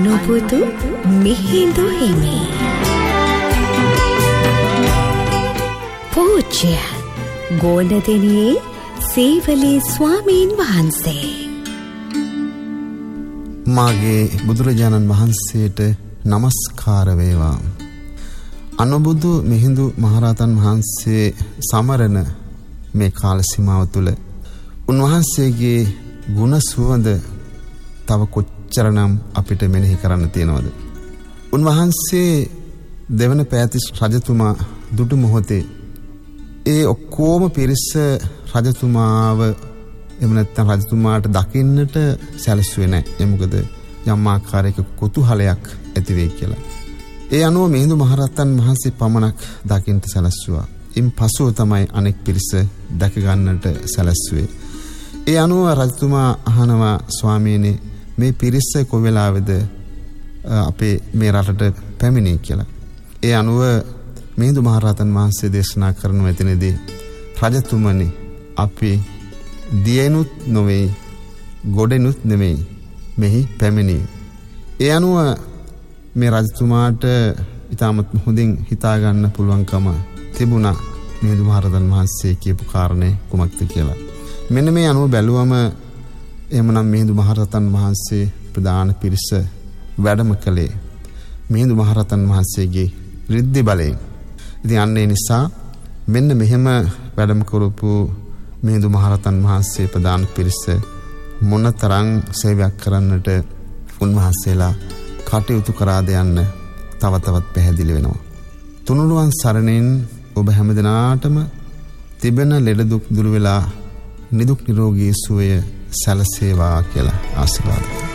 අනුබුදු මිහිඳු හිමි. පූජ්‍ය ගෝණදෙනියේ සීවලී ස්වාමීන් වහන්සේ. මාගේ බුදුරජාණන් වහන්සේට නමස්කාර වේවා. අනුබුදු මිහිඳු මහරහතන් වහන්සේ සමරන මේ කාල සීමාව තුළ උන්වහන්සේගේ ගුණ සුවඳ තව කොච්චරනම් අපිට මෙනෙහි කරන්න තියෙනවද? උන්වහන්සේ දෙවන පෑතිස් රජතුමා දුටු මොහොතේ ඒ ඔක්කොම පිරිස රජතුමාව එහෙම නැත්නම් රජතුමාට දකින්නට සැලසුවේ නැහැ. ඒ මොකද යම් ආකාරයක කුතුහලයක් ඇති වෙයි කියලා. ඒ අනුව මිහිඳු මහරහතන් වහන්සේ පමණක් දකින්නට සැලසුවා. ඉන් පසුව තමයි අනෙක් පිරිස දැක ගන්නට සැලසුවේ. ඒ අනුව රජතුමා අහනවා ස්වාමීනි මේ පිරිස කොයි වෙලාවේද අපේ මේ රටට පැමිණෙන්නේ කියලා. ඒ අනුව මිහිඳු මහරහතන් වහන්සේ දේශනා කරනු එතනදී රජතුමනි අපි දියනුත් නොවේ ගොඩෙනුත් නෙමෙයි මෙහි පැමිණි. ඒ අනුව මේ රජතුමාට ඉතාමත් හොඳින් හිතා ගන්න පුළුවන්කම තිබුණා මිහිඳු මහරහතන් වහන්සේ කියපු කාරණේ කුමක්ද කියලා. මෙන්න මේ අනුව බැලුවම එහෙමනම් මිහිඳු මහරහතන් වහන්සේ ප්‍රධාන පිරිස වැඩම කළේ මිහිඳු මහරහතන් වහන්සේගේ ඍද්ධි බලයෙන්. ඉතින් අන්න ඒ නිසා මෙන්න මෙහෙම වැඩම කරපු මිහිඳු මහරහතන් වහන්සේ ප්‍රධාන පිරිස මොනතරම් සේවයක් කරන්නට උන්වහන්සේලා කටයුතු කරාද යන්න තව තවත් පැහැදිලි වෙනවා. තුනුරුවන් සරණින් ඔබ හැමදෙනාටම තිබෙන ලෙඩ දුක් දුරු වෙලා නිදුක් නිරෝගී සුවය සැලසේවා කියලා ආශිර්වාද කරනවා.